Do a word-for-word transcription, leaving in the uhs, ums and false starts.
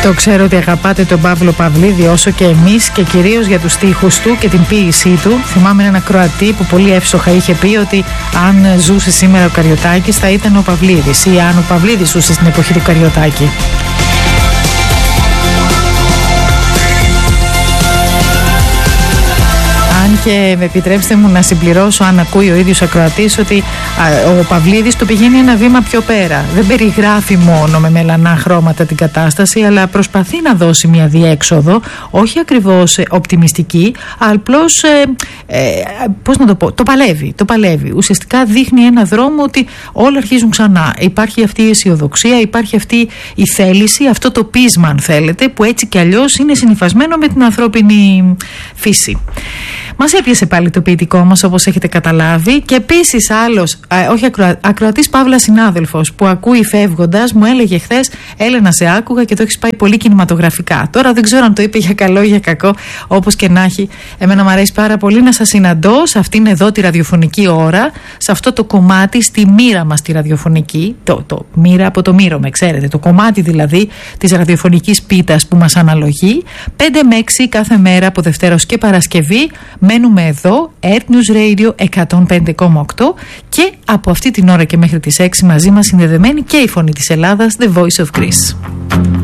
Το ξέρω ότι αγαπάτε τον Παύλο Παυλίδη όσο και εμείς, και κυρίως για τους στίχους του και την ποίησή του. Θυμάμαι έναν ακροατή που πολύ εύστοχα είχε πει ότι αν ζούσε σήμερα ο Καριωτάκης θα ήταν ο Παυλίδης, ή αν ο Παυλίδης ζούσε στην εποχή του Καριωτάκη. Αν και με επιτρέψτε μου να συμπληρώσω, αν ακούει ο ίδιος ακροατής, ότι α, ο Παυλίδης το πηγαίνει ένα βήμα πιο πέρα. Δεν περιγράφει μόνο με μελανά χρώματα την κατάσταση, αλλά προσπαθεί να δώσει μια διέξοδο, όχι ακριβώς ε, οπτιμιστική, απλώς ε, ε, πώς να το πω, το παλεύει, το παλεύει. Ουσιαστικά δείχνει ένα δρόμο ότι όλα αρχίζουν ξανά. Υπάρχει αυτή η αισιοδοξία, υπάρχει αυτή η θέληση, αυτό το πείσμα, αν θέλετε, που έτσι κι αλλιώς είναι συνυφασμένο με την ανθρώπινη φύση. Μας έπιασε πάλι το ποιητικό μας, όπως έχετε καταλάβει, και επίσης άλλος, α, όχι ακροα, ακροατής Παύλα συνάδελφος που ακούει φεύγοντας, μου έλεγε χθες: Έλενα, σε άκουγα και το έχεις πάει πολύ κινηματογραφικά. Τώρα δεν ξέρω αν το είπε για καλό ή για κακό, όπως και να έχει. Εμένα μου αρέσει πάρα πολύ να σας συναντώ σε αυτήν εδώ τη ραδιοφωνική ώρα, σε αυτό το κομμάτι, στη μοίρα μας τη ραδιοφωνική. Το, το μοίρα από το μύρο με, ξέρετε. Το κομμάτι δηλαδή της ραδιοφωνικής πίτας που μας αναλογεί. πέντε με έξι κάθε μέρα από Δευτέρα και Παρασκευή. Μένουμε εδώ, Earth News Radio εκατόν πέντε κόμμα οκτώ, και από αυτή την ώρα και μέχρι τις έξι μαζί μας συνδεδεμένη και η φωνή της Ελλάδας, The Voice of Greece.